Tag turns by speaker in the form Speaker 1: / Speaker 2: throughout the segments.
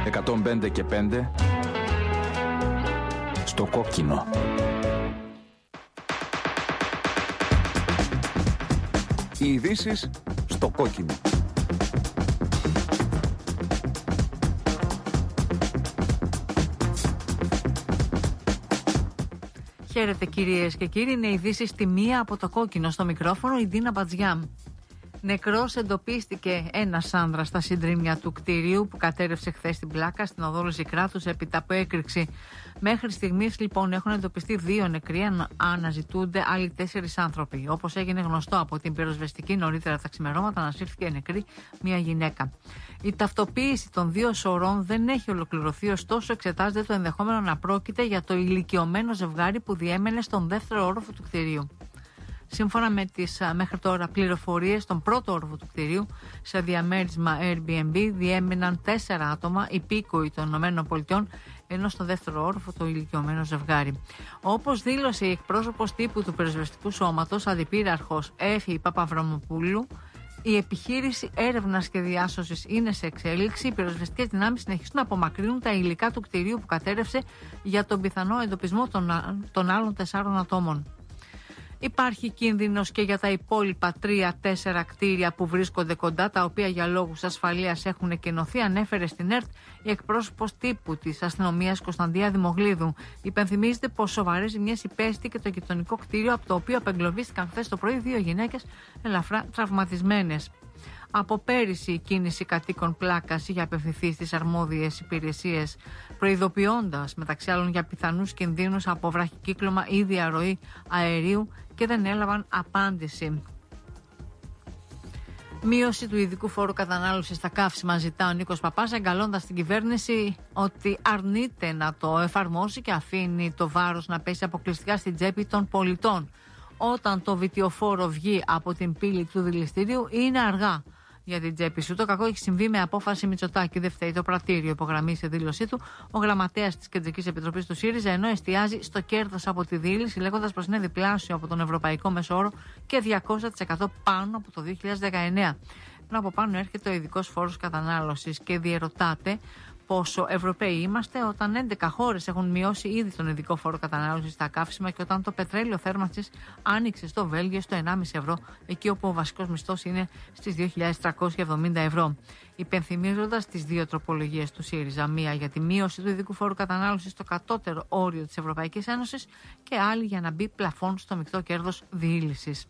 Speaker 1: 105 και 5 στο κόκκινο. Οι ειδήσεις στο κόκκινο.
Speaker 2: Χαίρετε κυρίες και κύριοι, είναι ειδήσεις στη μία από το κόκκινο. Στο μικρόφωνο η Ντίνα Μπατζιά. Νεκρός εντοπίστηκε ένας άνδρας στα συντρίμμια του κτηρίου που κατέρευσε χθες στην Πλάκα, στην οδό Λυζικράτους, έπειτα από έκρηξη. Μέχρι στιγμής λοιπόν έχουν εντοπιστεί 2 νεκροί, αναζητούνται άλλοι 4 άνθρωποι. Όπως έγινε γνωστό από την πυροσβεστική νωρίτερα τα ξημερώματα, ανασύρθηκε νεκρή μια γυναίκα. Η ταυτοποίηση των 2 σωρών δεν έχει ολοκληρωθεί, ωστόσο εξετάζεται το ενδεχόμενο να πρόκειται για το ηλικιωμένο ζευγάρι που διέμενε στον δεύτερο όροφο του κτηρίου. Σύμφωνα με τις μέχρι τώρα πληροφορίες, στον πρώτο όροφο του κτηρίου, σε διαμέρισμα Airbnb, διέμεναν 4 άτομα υπήκοοι των ΗΠΑ, ενώ στο δεύτερο όροφο το ηλικιωμένο ζευγάρι. Όπως δήλωσε η εκπρόσωπος τύπου του πυροσβεστικού σώματος, αντιπύραρχος Έφη Παπαβραμοπούλου, η επιχείρηση έρευνας και διάσωσης είναι σε εξέλιξη. Οι πυροσβεστικές δυνάμεις συνεχίζουν να απομακρύνουν τα υλικά του κτηρίου που κατέρευσε για τον πιθανό εντοπισμό των άλλων 4 ατόμων. Υπάρχει κίνδυνος και για τα υπόλοιπα 3-4 κτίρια που βρίσκονται κοντά, τα οποία για λόγους ασφαλείας έχουν εκενωθεί, ανέφερε στην ΕΡΤ η εκπρόσωπος τύπου της αστυνομίας Κωνσταντία Δημογλίδου. Υπενθυμίζεται πως σοβαρές ζημιές υπέστη και το γειτονικό κτίριο, από το οποίο απεγκλωβίστηκαν χθες το πρωί 2 γυναίκες ελαφρά τραυματισμένες. Από πέρυσι η κίνηση κατοίκων Πλάκας είχε απευθυνθεί στις αρμόδιες υπηρεσίες, προειδοποιώντας μεταξύ άλλων για πιθανούς κινδύνους από βραχικύκλωμα ή διαρροή αερίου, και δεν έλαβαν απάντηση. Μείωση του ειδικού φόρου κατανάλωσης στα καύσιμα ζητά ο Νίκος Παπάς, εγκαλώντας την κυβέρνηση ότι αρνείται να το εφαρμόσει και αφήνει το βάρος να πέσει αποκλειστικά στην τσέπη των πολιτών. Όταν το βιτιοφόρο βγει από την πύλη του δηληστηρίου, είναι αργά για την τσέπη σου. Το κακό έχει συμβεί με απόφαση Μητσοτάκη. Δεν φταίει το πρατήριο, υπογραμμίζει σε δήλωσή του ο γραμματέας της Κεντρικής Επιτροπής του ΣΥΡΙΖΑ, ενώ εστιάζει στο κέρδος από τη δίληση, λέγοντας πως είναι διπλάσιο από τον ευρωπαϊκό μέσο και 200% πάνω από το 2019. Ενώ από πάνω έρχεται ο ειδικός φόρος κατανάλωσης και διερωτάται πόσο Ευρωπαίοι είμαστε όταν 11 χώρες έχουν μειώσει ήδη τον ειδικό φόρο κατανάλωσης στα καύσιμα και όταν το πετρέλαιο θέρμανσης άνοιξε στο Βέλγιο στο 1,5 ευρώ, εκεί όπου ο βασικός μισθός είναι στις 2.370 ευρώ. Υπενθυμίζοντας τις 2 τροπολογίες του ΣΥΡΙΖΑ, μία για τη μείωση του ειδικού φόρου κατανάλωσης στο κατώτερο όριο της Ευρωπαϊκής Ένωσης και άλλη για να μπει πλαφόν στο μεικτό κέρδος διήλυσης.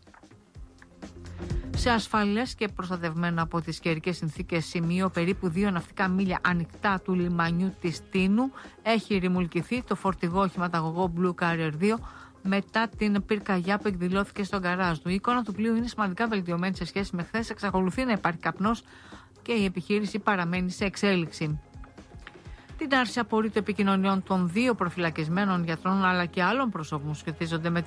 Speaker 2: Σε ασφαλές και προστατευμένο από τις καιρικές συνθήκες σημείο, περίπου 2 ναυτικά μίλια ανοιχτά του λιμανιού της Τίνου, έχει ρημουλκηθεί το φορτηγό οχηματαγωγό Blue Carrier 2 μετά την πυρκαγιά που εκδηλώθηκε στο γκαράζ του. Η εικόνα του πλοίου είναι σημαντικά βελτιωμένη σε σχέση με χθες, εξακολουθεί να υπάρχει καπνός και η επιχείρηση παραμένει σε εξέλιξη. Την άρση απορρίτου επικοινωνιών των 2 προφυλακισμένων γιατρών αλλά και άλλων προσώπων που σχετίζονται με